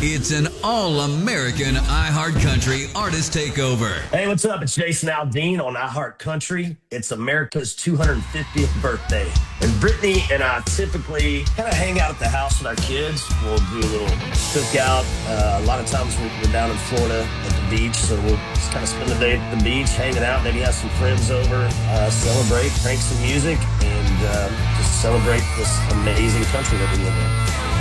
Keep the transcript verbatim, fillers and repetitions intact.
It's an all-American iHeartCountry artist takeover. Hey, what's up? It's Jason Aldean on iHeartCountry. It's America's two hundred fiftieth birthday. And Brittany and I typically kind of hang out at the house with our kids. We'll do a little cookout. Uh, a lot of times we're, we're down in Florida at the beach, so we'll just kind of spend the day at the beach, hanging out, maybe have some friends over, uh, celebrate, crank some music, and uh, just celebrate this amazing country that we live in.